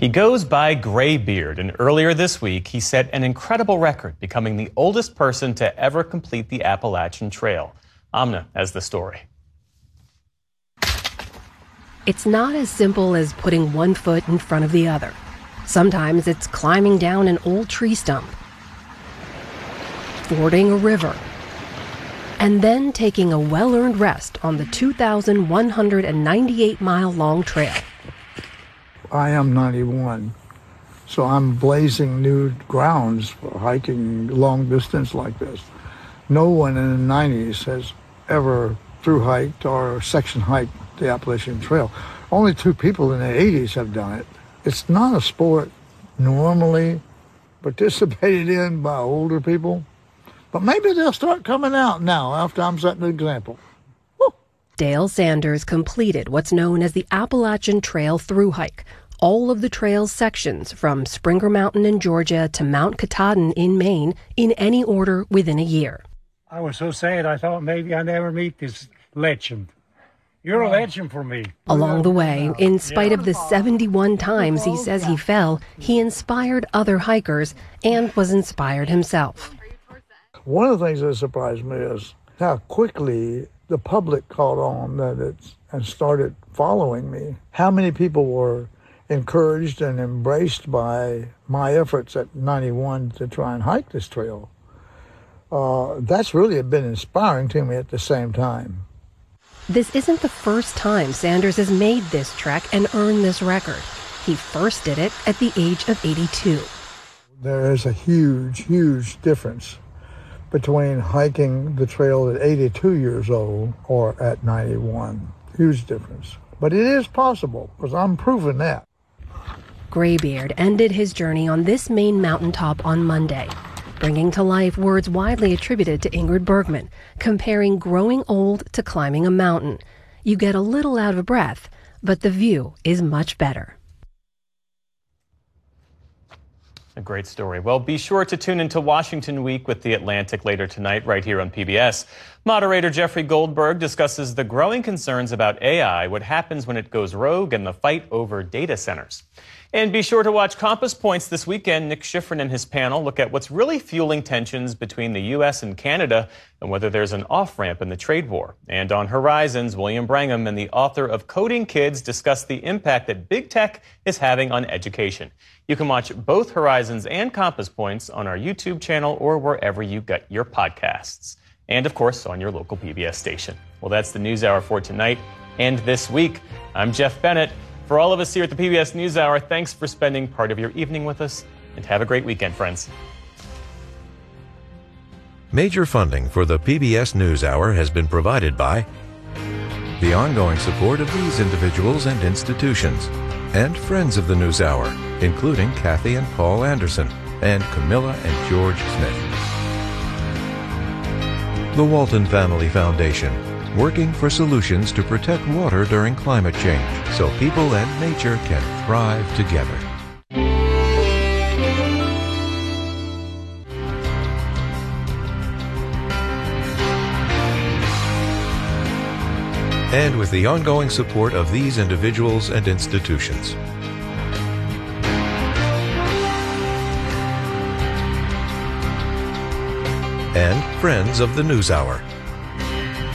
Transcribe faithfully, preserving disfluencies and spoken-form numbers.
He goes by Graybeard, and earlier this week he set an incredible record, becoming the oldest person to ever complete the Appalachian Trail. Amna has the story. It's not as simple as putting one foot in front of the other. Sometimes it's climbing down an old tree stump, fording a river, and then taking a well-earned rest on the two thousand one hundred ninety-eight mile long trail. I am ninety-one, so I'm blazing new grounds for hiking long distance like this. No one in the nineties has ever through hiked or section hiked the Appalachian Trail. Only two people in the eighties have done it. It's not a sport normally participated in by older people, but maybe they'll start coming out now after I'm setting an example. Woo. Dale Sanders completed what's known as the Appalachian Trail through hike. All of the trail's sections from Springer Mountain in Georgia to Mount Katahdin in Maine in any order within a year. I was so sad I thought maybe I'd never meet this legend. You're a legend for me. Along the way, in spite of the seventy-one times he says he fell, he inspired other hikers and was inspired himself. One of the things that surprised me is how quickly the public caught on that it's, and started following me. How many people were encouraged and embraced by my efforts at ninety-one to try and hike this trail. Uh, that's really been inspiring to me at the same time. This isn't the first time Sanders has made this trek and earned this record. He first did it at the age of eighty-two. There is a huge, huge difference between hiking the trail at eighty-two years old or at ninety-one. Huge difference. But it is possible, because I'm proving that. Graybeard ended his journey on this Maine mountaintop on Monday, bringing to life words widely attributed to Ingrid Bergman, comparing growing old to climbing a mountain. You get a little out of breath, but the view is much better. A great story. Well, be sure to tune into Washington Week with The Atlantic later tonight, right here on P B S. Moderator Jeffrey Goldberg discusses the growing concerns about A I, what happens when it goes rogue, and the fight over data centers. And be sure to watch Compass Points this weekend. Nick Schifrin and his panel look at what's really fueling tensions between the U S and Canada and whether there's an off-ramp in the trade war. And on Horizons, William Brangham and the author of Coding Kids discuss the impact that big tech is having on education. You can watch both Horizons and Compass Points on our YouTube channel or wherever you get your podcasts. And, of course, on your local P B S station. Well, that's the News Hour for tonight and this week. I'm Jeff Bennett. For all of us here at the P B S NewsHour, thanks for spending part of your evening with us, and have a great weekend, friends. Major funding for the P B S NewsHour has been provided by the ongoing support of these individuals and institutions, and friends of the NewsHour, including Kathy and Paul Anderson, and Camilla and George Smith. The Walton Family Foundation, working for solutions to protect water during climate change so people and nature can thrive together. And with the ongoing support of these individuals and institutions. And friends of the NewsHour.